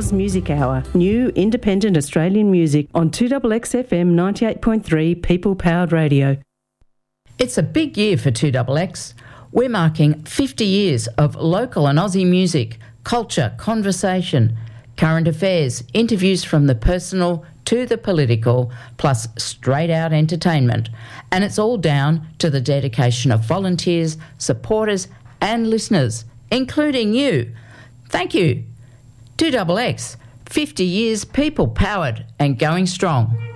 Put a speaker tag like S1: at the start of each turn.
S1: Oz Music Hour, new independent Australian music on 2XXFM 98.3 People Powered Radio.
S2: It's a big year for 2XX. We're marking 50 years of local and Aussie music, culture, conversation, current affairs, interviews from the personal to the political, plus straight-out entertainment. And it's all down to the dedication of volunteers, supporters and listeners, including you. Thank you. 2XX, 50 years people-powered and going strong.